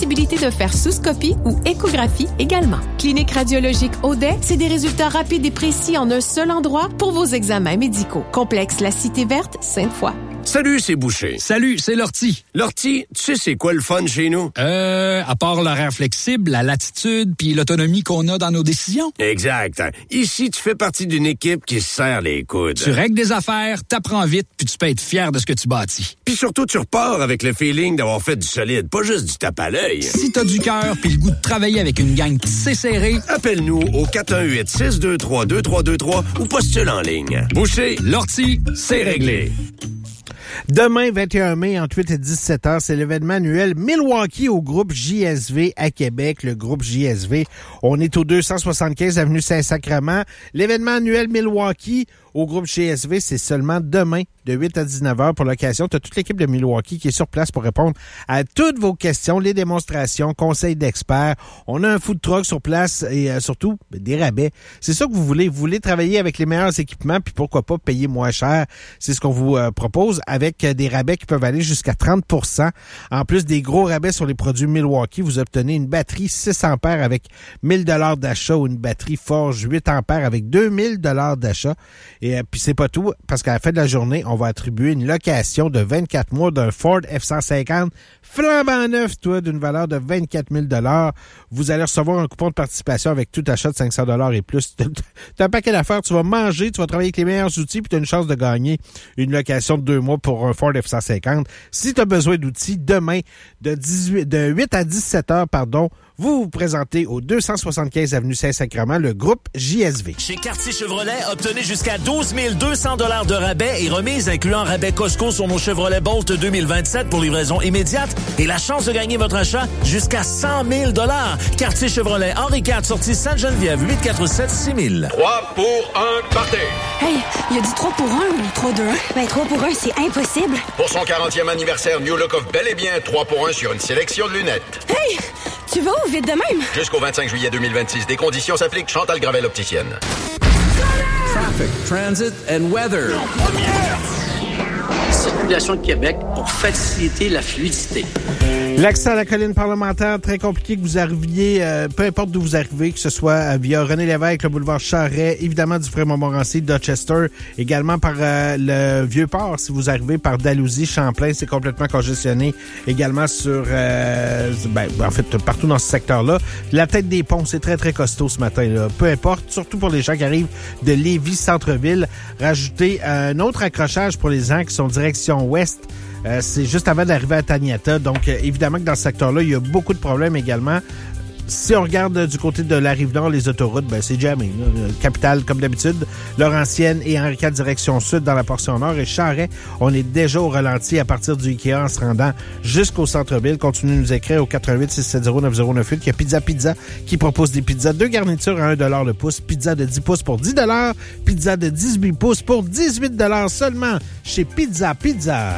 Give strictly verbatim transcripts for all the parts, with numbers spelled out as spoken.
possibilité de faire souscopie ou échographie également. Clinique radiologique Audet, c'est des résultats rapides et précis en un seul endroit pour vos examens médicaux. Complexe La Cité Verte, Sainte-Foy. Salut, c'est Boucher. Salut, c'est Lortie. Lortie, tu sais c'est quoi le fun chez nous? Euh, à part l'horaire flexible, la latitude puis l'autonomie qu'on a dans nos décisions. Exact. Ici, tu fais partie d'une équipe qui se serre les coudes. Tu règles des affaires, t'apprends vite puis tu peux être fier de ce que tu bâtis. Puis surtout, tu repars avec le feeling d'avoir fait du solide, pas juste du tape à l'œil. Si t'as du cœur puis le goût de travailler avec une gang qui sait serrer, appelle-nous au quatre un huit, six deux trois, deux trois deux trois ou postule en ligne. Boucher, Lortie, c'est réglé. Demain, vingt et un mai, entre huit et dix-sept heures, c'est l'événement annuel Milwaukee au groupe J S V à Québec. Le groupe J S V, on est au deux cent soixante-quinze avenue Saint-Sacrement. L'événement annuel Milwaukee au groupe J S V, c'est seulement demain, de huit à dix-neuf heures pour l'occasion. Tu as toute l'équipe de Milwaukee qui est sur place pour répondre à toutes vos questions, les démonstrations, conseils d'experts. On a un food truck sur place et euh, surtout des rabais. C'est ça que vous voulez. Vous voulez travailler avec les meilleurs équipements puis pourquoi pas payer moins cher. C'est ce qu'on vous euh, propose avec euh, des rabais qui peuvent aller jusqu'à trente pour cent. En plus des gros rabais sur les produits Milwaukee, vous obtenez une batterie six ampères avec mille dollars d'achat ou une batterie Forge huit ampères avec deux mille dollars d'achat. Et euh, puis c'est pas tout, parce qu'à la fin de la journée, on va attribuer une location de vingt-quatre mois d'un Ford F cent cinquante flambant neuf, toi, d'une valeur de vingt-quatre mille dollars. Vous allez recevoir un coupon de participation avec tout achat de cinq cents dollars et plus. T'as un paquet d'affaires, tu vas manger, tu vas travailler avec les meilleurs outils, puis tu as une chance de gagner une location de deux mois pour un Ford F cent cinquante. Si tu as besoin d'outils, demain, de, dix-huit, de huit à dix-sept heures, pardon, vous vous présentez au deux cent soixante-quinze avenue Saint-Sacrement, le groupe J S V. Chez Cartier Chevrolet, obtenez jusqu'à douze mille deux cents dollars de rabais et remise incluant rabais Costco sur nos Chevrolet Bolt deux mille vingt-sept pour livraison immédiate et la chance de gagner votre achat jusqu'à cent mille dollars. Cartier Chevrolet, Henri quatre, sortie Sainte-Geneviève, huit quatre sept six mille. trois pour un, partez! Hey, il a dit trois pour un ou trois deux un? Ben, trois pour un, c'est impossible. Pour son quarantième anniversaire, New Look offre bel et bien trois pour un sur une sélection de lunettes. Hey! Tu vas où, vite de même? Jusqu'au vingt-cinq juillet deux mille vingt-six, des conditions s'appliquent. Chantal Gravel, opticienne. Traffic, transit and weather. Circulation de Québec pour faciliter la fluidité. L'accès à la colline parlementaire, très compliqué que vous arriviez, euh, peu importe d'où vous arrivez, que ce soit euh, via René Lévesque, le boulevard Charret, évidemment du Fremont-Montmorency, Dorchester, également par euh, le Vieux-Port, si vous arrivez par Dalhousie, Champlain, c'est complètement congestionné, également sur, euh, ben, en fait, partout dans ce secteur-là. La tête des ponts, c'est très, très costaud ce matin, là. Peu importe, surtout pour les gens qui arrivent de Lévis, centre-ville. Rajoutez un autre accrochage pour les gens qui sont direction ouest. Euh, c'est juste avant d'arriver à Taniata. Donc, euh, évidemment que dans ce secteur-là, il y a beaucoup de problèmes également. Si on regarde euh, du côté de la Rive-Nord, les autoroutes, ben c'est jamais. Là. Capitale, comme d'habitude, Laurentienne et Henri quatre direction sud dans la portion nord. Et Charret, on est déjà au ralenti à partir du Ikea en se rendant jusqu'au centre-ville. Continuez de nous écrire au quatre un huit, six sept zéro, neuf zéro neuf huit. Il y a Pizza Pizza qui propose des pizzas. Deux garnitures à un dollar le pouce. Pizza de dix pouces pour dix dollars. Pizza de dix-huit pouces pour dix-huit dollars seulement chez Pizza Pizza.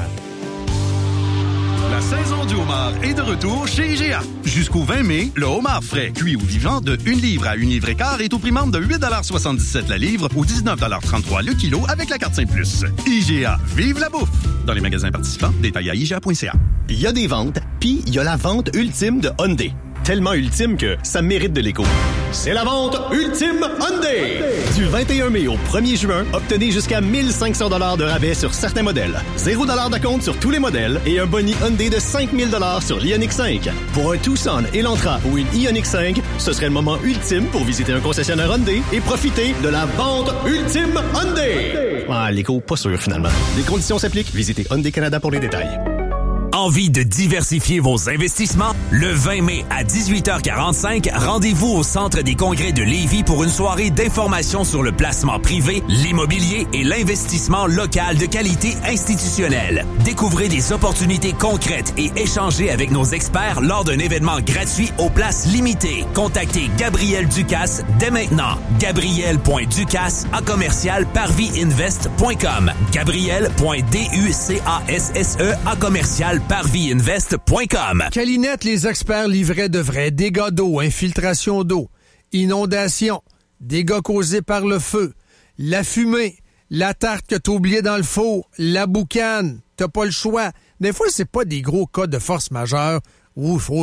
La saison du homard est de retour chez I G A. Jusqu'au vingt mai, le homard frais, cuit ou vivant de une livre à une livre et quart est au prix membre de huit soixante-dix-sept la livre ou dix-neuf trente-trois le kilo avec la carte cinq plus. I G A, vive la bouffe! Dans les magasins participants, détails à I G A point C A. Il y a des ventes, puis il y a la vente ultime de Hyundai. Tellement ultime que ça mérite de l'écho. C'est la vente ultime Hyundai! Du vingt et un mai au premier juin, obtenez jusqu'à mille cinq cents dollars de rabais sur certains modèles. zéro dollar d'acompte sur tous les modèles et un boni Hyundai de cinq mille dollars sur l'Ioniq cinq. Pour un Tucson, Elantra ou une Ioniq cinq, ce serait le moment ultime pour visiter un concessionnaire Hyundai et profiter de la vente ultime Hyundai! Ah, l'écho, pas sûr finalement. Les conditions s'appliquent. Visitez Hyundai Canada pour les détails. Envie de diversifier vos investissements? Le vingt mai à dix-huit heures quarante-cinq, rendez-vous au Centre des congrès de Lévis pour une soirée d'information sur le placement privé, l'immobilier et l'investissement local de qualité institutionnelle. Découvrez des opportunités concrètes et échangez avec nos experts lors d'un événement gratuit aux places limitées. Contactez Gabriel Ducasse dès maintenant. Gabriel point ducasse à commercial parvis invest point com. Gabriel point ducasse à commercial parvis invest point com. Calinette, les experts livraient de vrais dégâts d'eau, infiltration d'eau, inondations, dégâts causés par le feu, la fumée, la tarte que t'as oubliée dans le four, la boucane, t'as pas le choix. Des fois, c'est pas des gros cas de force majeure où il faut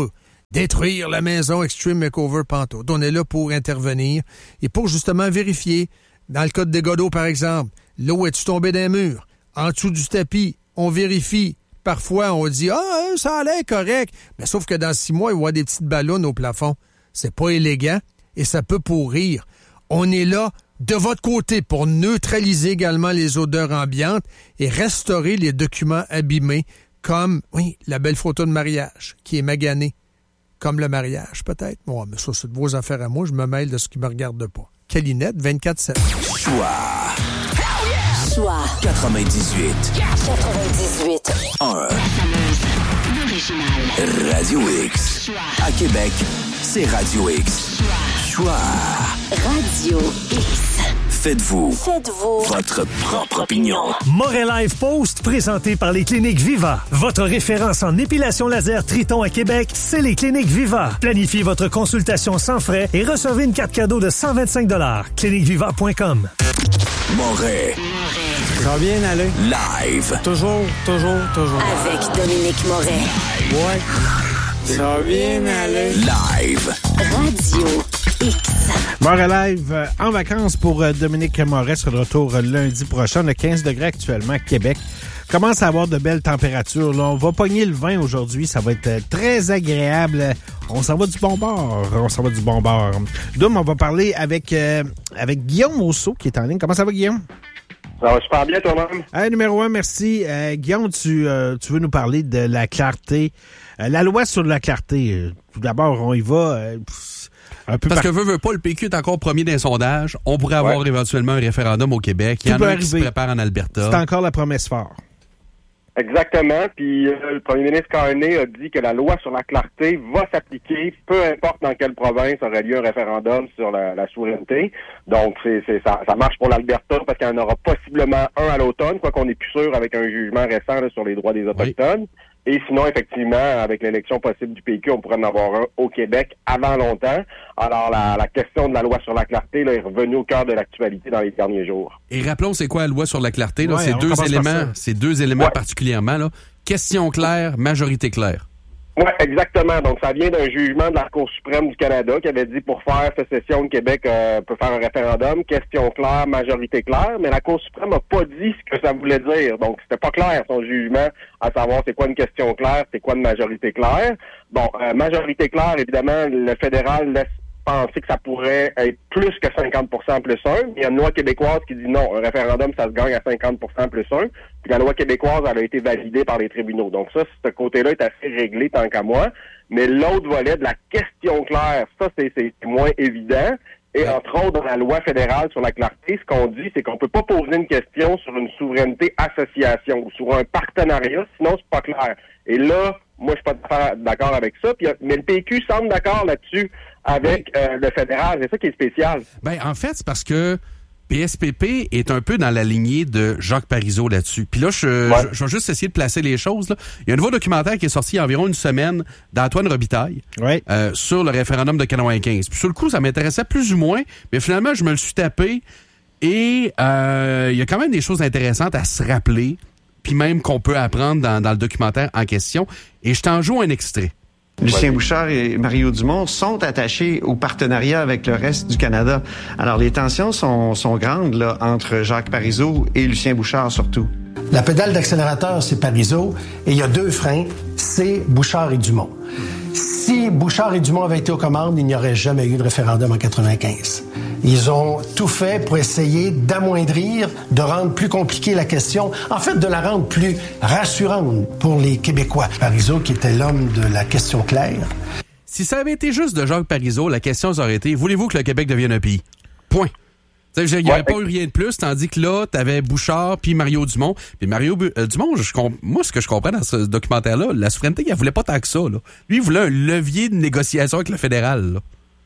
détruire la maison Extreme Makeover Pantoute. On est là pour intervenir et pour justement vérifier, dans le cas de dégâts d'eau par exemple, l'eau est-tu tombée d'un mur? En dessous du tapis, on vérifie. Parfois, on dit « Ah, ça allait correct ». Mais sauf que dans six mois, il va y avoir des petites ballons au plafond. C'est pas élégant et ça peut pourrir. On est là de votre côté pour neutraliser également les odeurs ambiantes et restaurer les documents abîmés comme, oui, la belle photo de mariage qui est maganée. Comme le mariage, peut-être. Bon, mais ça, c'est de vos affaires à moi. Je me mêle de ce qui me regarde pas. Calinette, vingt-quatre sept. Choix. Choix. quatre-vingt-dix-huit. quatre-vingt-dix-huit. un. Radio X. Choix. À Québec, c'est Radio X. Choix. Choix. Radio X. Faites-vous, Faites-vous votre propre opinion. Montréal Post, présenté par les Cliniques Viva. Votre référence en épilation laser Triton à Québec, c'est les Cliniques Viva. Planifiez votre consultation sans frais et recevez une carte cadeau de cent vingt-cinq dollars. clinique viva point com. Montréal. Ça va bien aller. Live. Toujours, toujours, toujours. Avec Dominique Moret. Ouais. Ça va bien aller. Live. Radio X. Montréal Live euh, en vacances pour euh, Dominique Moret sera de retour euh, lundi prochain. On a quinze degrés actuellement à Québec. Commence à avoir de belles températures. Là, on va pogner le vingt aujourd'hui. Ça va être euh, très agréable. On s'en va du bon bord. On s'en va du bon bord. Dom, on va parler avec, euh, avec Guillaume Rousseau qui est en ligne. Comment ça va, Guillaume? Ça va super bien, toi-même. Hey, numéro un, merci. Euh, Guillaume, tu, euh, tu veux nous parler de la clarté. Euh, la loi sur la clarté. Euh, tout d'abord, on y va... Euh, Un peu Parce par... que veut, veut pas, le P Q est encore premier dans les sondages. On pourrait avoir ouais. éventuellement un référendum au Québec. Il y en a un qui se prépare en Alberta. C'est encore la promesse forte. Exactement. Puis euh, le premier ministre Carney a dit que la loi sur la clarté va s'appliquer, peu importe dans quelle province aurait lieu un référendum sur la, la souveraineté. Donc c'est, c'est ça, ça marche pour l'Alberta parce qu'il y en aura possiblement un à l'automne, quoi qu'on n'est plus sûr avec un jugement récent là, sur les droits des Autochtones. Oui. Et sinon, effectivement, avec l'élection possible du P Q, on pourrait en avoir un au Québec avant longtemps. Alors, la, la question de la loi sur la clarté là, est revenue au cœur de l'actualité dans les derniers jours. Et rappelons, c'est quoi la loi sur la clarté? Là? Ouais, c'est, deux éléments, c'est deux éléments ouais. particulièrement. Là. Question claire, majorité claire. Oui, exactement. Donc, ça vient d'un jugement de la Cour suprême du Canada qui avait dit pour faire sécession de Québec, euh, peut faire un référendum, question claire, majorité claire, mais la Cour suprême n'a pas dit ce que ça voulait dire. Donc, c'était pas clair son jugement, à savoir c'est quoi une question claire, c'est quoi une majorité claire. Bon, euh, majorité claire, évidemment, le fédéral laisse penser que ça pourrait être plus que cinquante pour cent plus un. Il y a une loi québécoise qui dit non, un référendum, ça se gagne à cinquante pour cent plus un. Puis la loi québécoise, elle a été validée par les tribunaux. Donc ça, ce côté-là est assez réglé tant qu'à moi. Mais l'autre volet de la question claire, ça, c'est, c'est moins évident. Et entre autres, dans la loi fédérale sur la clarté, ce qu'on dit, c'est qu'on peut pas poser une question sur une souveraineté association ou sur un partenariat, sinon c'est pas clair. Et là, moi, je suis pas d'accord avec ça. Puis, mais le P Q semble d'accord là-dessus avec euh, le fédéral. C'est ça qui est spécial. Ben, en fait, c'est parce que P S P P est un peu dans la lignée de Jacques Parizeau là-dessus. Puis là, je, ouais. je, je vais juste essayer de placer les choses. Là. Il y a un nouveau documentaire qui est sorti il y a environ une semaine d'Antoine Robitaille ouais. euh, sur le référendum de quatre-vingt-quinze. Puis sur le coup, ça m'intéressait plus ou moins, mais finalement, je me le suis tapé et euh, il y a quand même des choses intéressantes à se rappeler, puis même qu'on peut apprendre dans, dans le documentaire en question. Et je t'en joue un extrait. Lucien Bouchard et Mario Dumont sont attachés au partenariat avec le reste du Canada. Alors, les tensions sont, sont grandes là, entre Jacques Parizeau et Lucien Bouchard surtout. La pédale d'accélérateur, c'est Parizeau, et il y a deux freins, c'est Bouchard et Dumont. Si Bouchard et Dumont avaient été aux commandes, il n'y aurait jamais eu de référendum en quatre-vingt-quinze. Ils ont tout fait pour essayer d'amoindrir, de rendre plus compliquée la question, en fait de la rendre plus rassurante pour les Québécois. Parizeau, qui était l'homme de la question claire. Si ça avait été juste de Jacques Parizeau, la question aurait été, voulez-vous que le Québec devienne un pays? Point. Il n'y aurait ouais. pas eu rien de plus, tandis que là, t'avais Bouchard puis Mario Dumont. Puis Mario euh, Dumont, je, moi, ce que je comprends dans ce documentaire-là, la souveraineté, il ne voulait pas tant que ça. Là. Lui, il voulait un levier de négociation avec le fédéral. Là.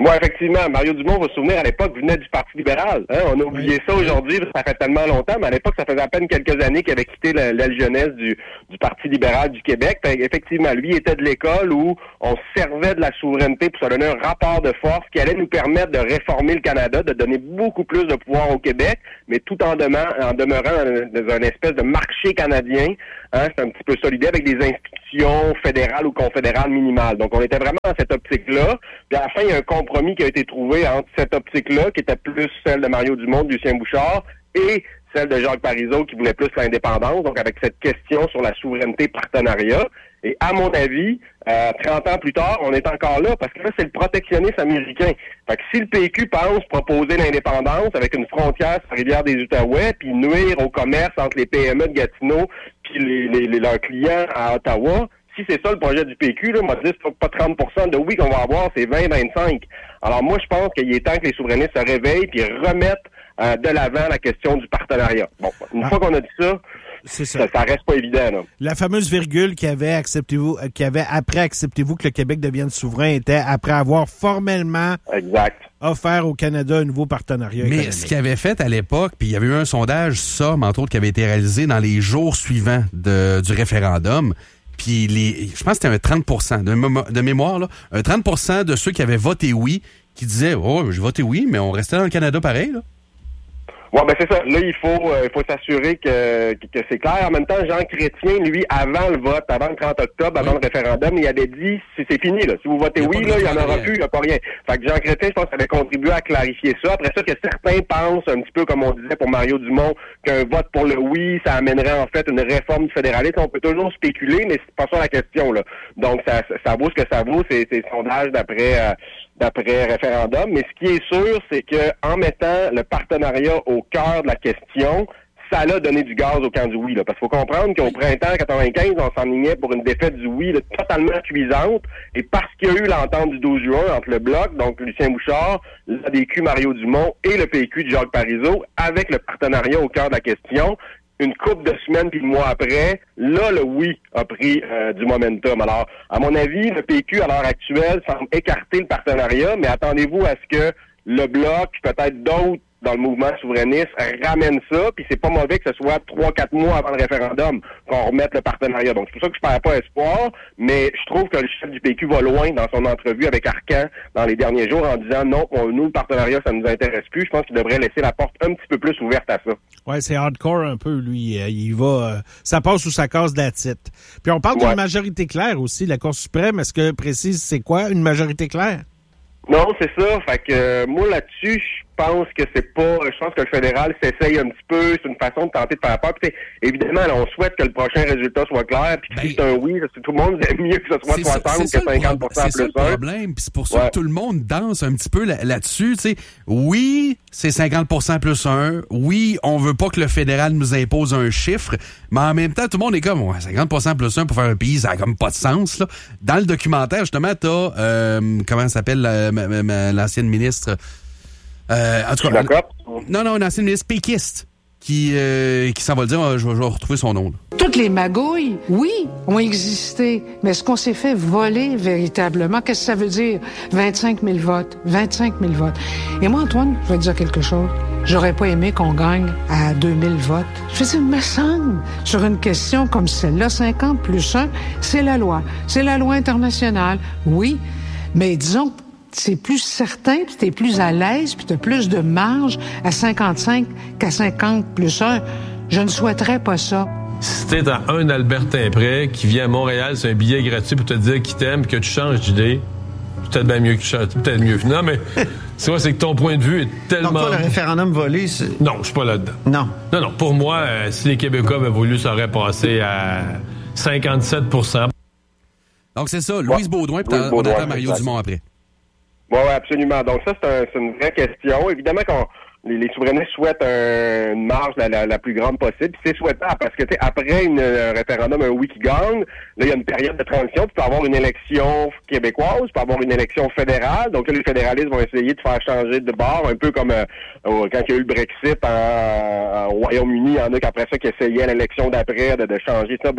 Oui, effectivement. Mario Dumont, va se souvenir, à l'époque, venait du Parti libéral. Hein? On a oublié ça aujourd'hui, ça fait tellement longtemps, mais à l'époque, ça faisait à peine quelques années qu'il avait quitté l'aile jeunesse du, du Parti libéral du Québec. Fait, effectivement, lui était de l'école où on servait de la souveraineté pour se donner un rapport de force qui allait nous permettre de réformer le Canada, de donner beaucoup plus de pouvoir au Québec, mais tout en, demeurant, en demeurant dans une espèce de marché canadien. Hein? C'est un petit peu solide avec des institutions fédérales ou confédérales minimales. Donc, on était vraiment dans cette optique-là. Puis à la fin, il y a un compromis qui a été trouvé entre cette optique-là, qui était plus celle de Mario Dumont, de Lucien Bouchard, et celle de Jacques Parizeau, qui voulait plus l'indépendance, donc avec cette question sur la souveraineté partenariat. Et à mon avis, euh, trente ans plus tard, on est encore là, parce que là, c'est le protectionnisme américain. Fait que si le P Q pense proposer l'indépendance avec une frontière sur la rivière des Outaouais, puis nuire au commerce entre les P M E de Gatineau puis les, les, les, leurs clients à Ottawa, si c'est ça le projet du P Q, là, moi, je dis c'est pas trente pour cent de oui qu'on va avoir, c'est vingt à vingt-cinq. Alors moi, je pense qu'il est temps que les souverainistes se réveillent puis remettent euh, de l'avant la question du partenariat. Bon, une ah. fois qu'on a dit ça, c'est ça. ça, ça reste pas évident, là. La fameuse virgule qui avait acceptez-vous, qui avait après acceptez-vous que le Québec devienne souverain était après avoir formellement exact. offert au Canada un nouveau partenariat Mais économique. ce qu'il avait fait à l'époque, puis il y avait eu un sondage, ça, entre autres, qui avait été réalisé dans les jours suivants de, du référendum. Puis les, je pense que c'était un trente pour cent de, de mémoire, là, un trente pour cent de ceux qui avaient voté oui, qui disaient « Oh, j'ai voté oui, mais on restait dans le Canada pareil. » là. Ouais, ben c'est ça. Là, il faut euh, il faut s'assurer que, que, que c'est clair. En même temps, Jean Chrétien, lui, avant le vote, avant le trente octobre, avant oui. le référendum, il avait dit c'est, c'est fini, là. Si vous votez oui, là, il n'y en aura plus, il n'y a pas rien. Fait que Jean Chrétien, je pense, avait contribué à clarifier ça. Après ça, que certains pensent, un petit peu comme on disait pour Mario Dumont, qu'un vote pour le oui, ça amènerait en fait une réforme du fédéralisme. On peut toujours spéculer, mais c'est pas ça la question, là. Donc, ça, ça vaut ce que ça vaut, c'est, c'est sondage d'après... Euh, d'après référendum, mais ce qui est sûr, c'est que en mettant le partenariat au cœur de la question, ça a donné du gaz au camp du oui. Là. Parce qu'il faut comprendre qu'au printemps quatre-vingt-quinze, on s'enlignait pour une défaite du oui là, totalement cuisante. Et parce qu'il y a eu l'entente du douze juin entre le Bloc, donc Lucien Bouchard, l'A D Q Mario Dumont et le P Q de Jacques Parizeau, avec le partenariat au cœur de la question, une couple de semaines puis de mois après, là, le oui a pris euh, du momentum. Alors, à mon avis, le P Q, à l'heure actuelle, semble écarter le partenariat, mais attendez-vous à ce que le Bloc, peut-être d'autres dans le mouvement souverainiste, ramènent ça, puis c'est pas mauvais que ce soit trois, quatre mois avant le référendum qu'on remette le partenariat. Donc, c'est pour ça que je perds pas espoir, mais je trouve que le chef du P Q va loin dans son entrevue avec Arcan dans les derniers jours en disant non, nous, le partenariat, ça nous intéresse plus. Je pense qu'il devrait laisser la porte un petit peu plus ouverte à ça. Ouais, c'est hardcore un peu, lui. Il va, euh, ça passe ou ça casse de la titre. Puis on parle ouais. d'une majorité claire aussi. La Cour suprême, est-ce que précise c'est quoi une majorité claire? Non, c'est ça. Fait que euh, moi là-dessus, je pense que c'est pas. Je pense que le fédéral s'essaye un petit peu. C'est une façon de tenter de faire peur. Puis, évidemment, là, on souhaite que le prochain résultat soit clair. Puis ben, si c'est un oui, parce que tout le monde aime mieux que ce soit soixante que cinquante pour cent plus un. C'est ça le problème. Puis c'est pour ça ouais. que tout le monde danse un petit peu là- là-dessus. Tu sais, oui, c'est cinquante pour cent plus un. Oui, on veut pas que le fédéral nous impose un chiffre. Mais en même temps, tout le monde est comme ouais, cinquante pour cent plus un pour faire un pays, ça a comme pas de sens. Là. Dans le documentaire, justement, t'as euh, comment ça s'appelle la, ma, ma, ma, l'ancienne ministre. Euh, en tout cas, non, non, une ancienne ministre péquiste qui, euh, qui s'en va le dire, je vais, je vais retrouver son nom. Là. Toutes les magouilles, oui, ont existé, mais est-ce qu'on s'est fait voler véritablement? Qu'est-ce que ça veut dire? vingt-cinq mille votes, vingt-cinq mille votes. Et moi, Antoine, je vais te dire quelque chose. J'aurais pas aimé qu'on gagne à deux mille votes. Je veux dire, me semble, sur une question comme celle-là, cinquante plus un, c'est la loi. C'est la loi internationale, oui, mais disons c'est plus certain, puis t'es plus à l'aise, puis t'as plus de marge à cinquante-cinq qu'à cinquante plus un. Je ne souhaiterais pas ça. Si t'es à un Albertin près, qui vient à Montréal, c'est un billet gratuit pour te dire qu'il t'aime, que tu changes d'idée, peut-être bien mieux que tu peut-être mieux. Non, mais c'est vrai, c'est que ton point de vue est tellement... Donc, toi, le référendum volé, c'est... Non, je suis pas là-dedans. Non. Non, non. Pour moi, euh, si les Québécois avaient voulu, ça aurait passé à cinquante-sept pour cent. Donc, c'est ça. Louise Baudouin, puis on attend Mario Dumont après. Oui, ouais, absolument. Donc ça, c'est, un, c'est une vraie question. Évidemment qu'on les, les souverainistes souhaitent un, une marge la, la, la plus grande possible. C'est souhaitable parce que après une, un référendum, un oui qui gagne, là, il y a une période de transition. Tu peux avoir une élection québécoise, tu peux avoir une élection fédérale. Donc là, les fédéralistes vont essayer de faire changer de bord, un peu comme euh, quand il y a eu le Brexit en, en, au Royaume-Uni. Il y en a qu'après ça qui essayaient l'élection d'après de, de changer ça. Bon,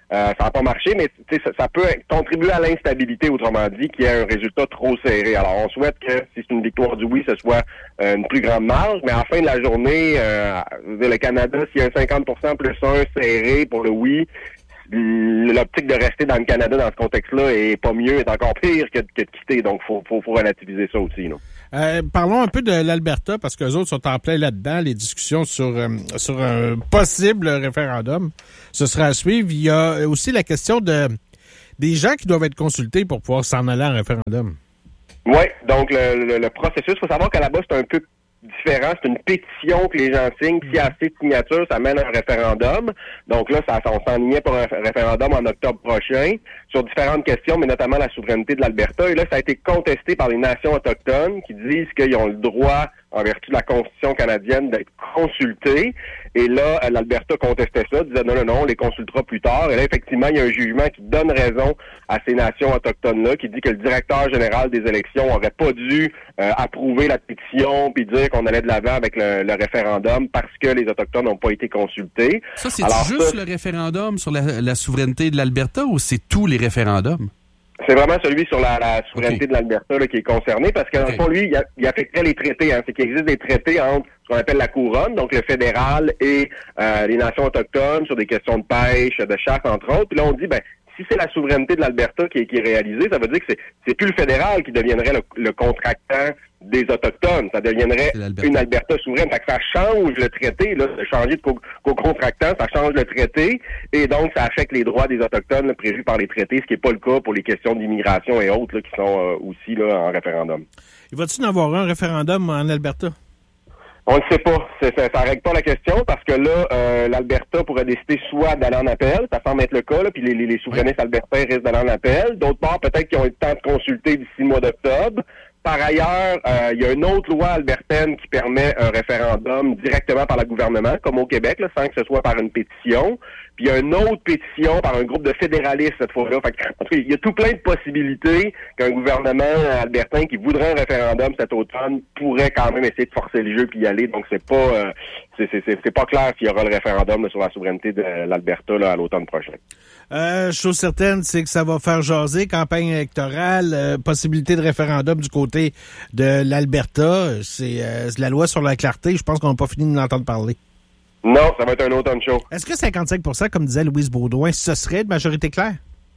Euh, ça n'a pas marché, mais ça, ça peut contribuer à l'instabilité, autrement dit, qu'il y ait un résultat trop serré. Alors, on souhaite que, si c'est une victoire du oui, ce soit euh, une plus grande marge, mais à la fin de la journée, euh, le Canada, s'il y a un cinquante pour cent plus un serré pour le oui, l'optique de rester dans le Canada dans ce contexte-là est pas mieux, est encore pire que, que de quitter. Donc, faut, faut, faut relativiser ça aussi, là. Euh, parlons un peu de l'Alberta, parce qu'eux autres sont en plein là-dedans, les discussions sur, euh, sur un possible référendum. Ce sera à suivre. Il y a aussi la question de des gens qui doivent être consultés pour pouvoir s'en aller en référendum. Oui, donc le, le, le processus, il faut savoir qu'à la base, c'est un peu différent. C'est une pétition que les gens signent. S'il y a assez de signatures, ça mène à un référendum. Donc là, ça, on s'enlignait pour un référendum en octobre prochain sur différentes questions, mais notamment la souveraineté de l'Alberta. Et là, ça a été contesté par les nations autochtones qui disent qu'ils ont le droit, en vertu de la Constitution canadienne, d'être consultés. Et là, l'Alberta contestait ça, disait non, non, non, on les consultera plus tard. Et là, effectivement, il y a un jugement qui donne raison à ces nations autochtones-là, qui dit que le directeur général des élections aurait pas dû euh, approuver la pétition puis dire qu'on allait de l'avant avec le, le référendum parce que les Autochtones n'ont pas été consultés. Ça, c'est juste ça, le référendum sur la, la souveraineté de l'Alberta ou c'est tous les référendums? C'est vraiment celui sur la, la souveraineté okay. de l'Alberta là, qui est concerné, parce que dans okay. le fond, lui, il, a, il affecterait les traités. Hein. C'est qu'il existe des traités entre ce qu'on appelle la couronne, donc le fédéral et euh, les nations autochtones sur des questions de pêche, de chasse, entre autres. Puis là, on dit, ben, si c'est la souveraineté de l'Alberta qui est, qui est réalisée, ça veut dire que c'est, c'est plus le fédéral qui deviendrait le, le contractant des Autochtones. Ça deviendrait une Alberta souveraine. Fait que ça change le traité, là, de changer de co- co-contractant, ça change le traité, et donc ça affecte les droits des Autochtones là, prévus par les traités, ce qui n'est pas le cas pour les questions d'immigration et autres là, qui sont euh, aussi là en référendum. Il va-t-il en avoir un référendum en Alberta? On ne sait pas. C'est, ça ne règle pas la question parce que là, euh, l'Alberta pourrait décider soit d'aller en appel, ça semble être le cas, là, puis les, les, les souverainistes albertains risquent d'aller en appel. D'autre part, peut-être qu'ils ont eu le temps de consulter d'ici le mois d'octobre. Par ailleurs, euh, il y a une autre loi albertaine qui permet un référendum directement par le gouvernement, comme au Québec, là, sans que ce soit par une pétition. Puis il y a une autre pétition par un groupe de fédéralistes cette fois-là. Fait que, en tout cas, il y a tout plein de possibilités qu'un gouvernement albertain qui voudrait un référendum cet automne pourrait quand même essayer de forcer le jeu puis y aller. Donc c'est pas euh, c'est, c'est, c'est, c'est pas clair s'il y aura le référendum là, sur la souveraineté de l'Alberta là, à l'automne prochain. Euh, chose certaine, c'est que ça va faire jaser, campagne électorale, euh, possibilité de référendum du côté de l'Alberta. C'est, euh, c'est la loi sur la clarté. Je pense qu'on n'a pas fini de l'entendre parler. Non, ça va être un automne chaud. Est-ce que cinquante-cinq pour cent, comme disait Louise Baudouin, ce serait de majorité claire?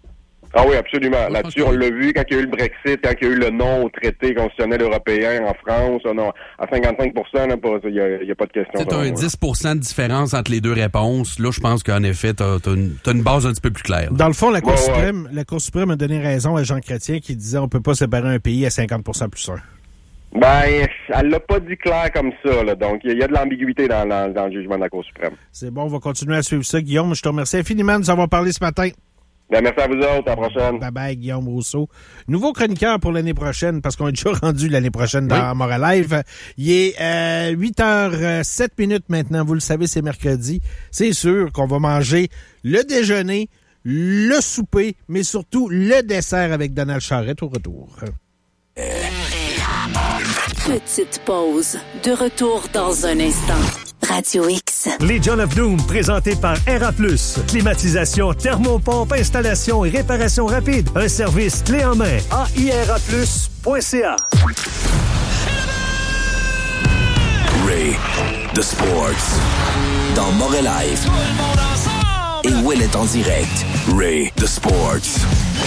Ah oui, absolument. Là-dessus, on l'a vu quand il y a eu le Brexit, quand il y a eu le non au traité constitutionnel européen en France. Non, à cinquante-cinq pour cent, il n'y a, a pas de question. C'est un dix pour cent de différence entre les deux réponses. Là, je pense qu'en effet, tu as une, une base un petit peu plus claire. Là. Dans le fond, la Cour, ouais, suprême, ouais. la Cour suprême a donné raison à Jean Chrétien qui disait on peut pas séparer un pays à cinquante pour cent plus un. Ben, elle l'a pas dit clair comme ça, là. Donc, il y, y a de l'ambiguïté dans, dans, dans le jugement de la Cour suprême. C'est bon, on va continuer à suivre ça. Guillaume, je te remercie infiniment de nous avoir parlé ce matin. Ben, merci à vous autres. À la prochaine. Bye-bye, Guillaume Rousseau. Nouveau chroniqueur pour l'année prochaine, parce qu'on est déjà rendu l'année prochaine dans oui. Montréal Live. Il est euh, huit heures sept minutes maintenant. Vous le savez, c'est mercredi. C'est sûr qu'on va manger le déjeuner, le souper, mais surtout le dessert avec Donald Charrette au retour. Petite pause. De retour dans un instant. Radio X. Legion of Doom, présenté par R A plus. Climatisation, thermopompe, installation et réparation rapide. Un service clé en main. A I R A plus point C A. Ray, The Sports. Dans Montréal Live. Et Will est en direct. Ray, The Sports.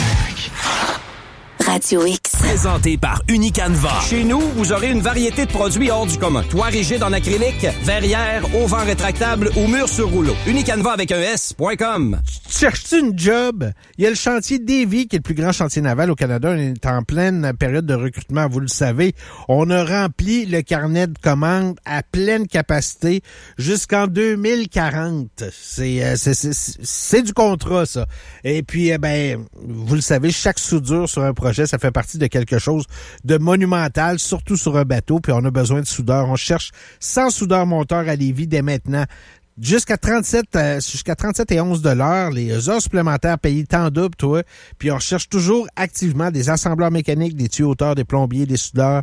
Radio X. Présenté par Unicanva. Chez nous, vous aurez une variété de produits hors du commun. Toit rigide en acrylique, verrière, auvent rétractable ou mur sur rouleau. Unicanva avec un S point com. Cherches-tu une job? Il y a le chantier Davie, qui est le plus grand chantier naval au Canada. On est en pleine période de recrutement, vous le savez. On a rempli le carnet de commandes à pleine capacité jusqu'en deux mille quarante. C'est, c'est, c'est, c'est du contrat, ça. Et puis, eh ben, vous le savez, chaque soudure sur un projet, ça fait partie de quelque chose de monumental, surtout sur un bateau, puis on a besoin de soudeurs. On cherche cent soudeurs monteurs à Lévis dès maintenant. Jusqu'à trente-sept, euh, jusqu'à trente-sept et onze dollars, les heures supplémentaires payées temps double, toi. Puis on cherche toujours activement des assembleurs mécaniques, des tuyauteurs, des plombiers, des soudeurs,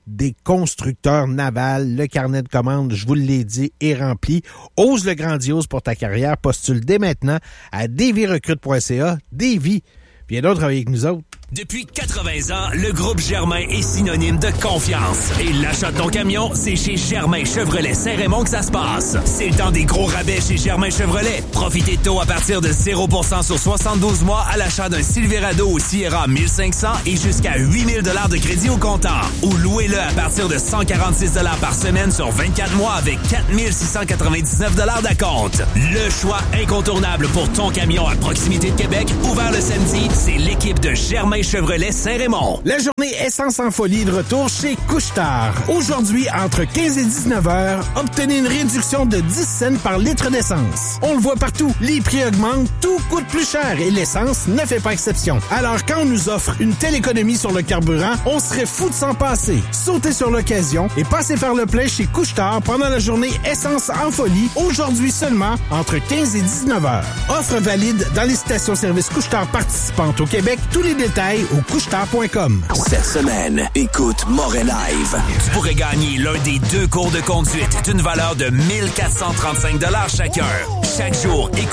des constructeurs navals. Le carnet de commandes, je vous l'ai dit, est rempli. Ose le grandiose pour ta carrière. Postule dès maintenant à davy recrute point c a. Davy, viens donc travailler avec nous autres. Depuis quatre-vingts ans, le groupe Germain est synonyme de confiance. Et l'achat de ton camion, c'est chez Germain Chevrolet Saint-Raymond que ça se passe. C'est le temps des gros rabais chez Germain Chevrolet. Profitez de taux à partir de zéro pour cent sur soixante-douze mois à l'achat d'un Silverado ou Sierra mille cinq cents et jusqu'à huit mille dollars de crédit au comptant. Ou louez-le à partir de cent quarante-six dollars par semaine sur vingt-quatre mois avec quatre mille six cent quatre-vingt-dix-neuf dollars d'acompte. Le choix incontournable pour ton camion à proximité de Québec, ouvert le samedi, c'est l'équipe de Germain Chevrolet Saint-Raymond. La journée Essence en folie de retour chez Couche-Tard. Aujourd'hui, entre quinze et dix-neuf heures, obtenez une réduction de dix cents par litre d'essence. On le voit partout. Les prix augmentent, tout coûte plus cher et l'essence ne fait pas exception. Alors, quand on nous offre une telle économie sur le carburant, on serait fou de s'en passer. Sautez sur l'occasion et passez faire le plein chez Couche-Tard pendant la journée Essence en folie, aujourd'hui seulement, entre quinze et dix-neuf heures. Offre valide dans les stations-service Couche-Tard participantes au Québec. Tous les détails au couche-tard point com. Cette semaine, écoute Moret Live. Tu pourrais gagner l'un des deux cours de conduite d'une valeur de mille quatre cent trente-cinq dollars chacun. Chaque jour, écoute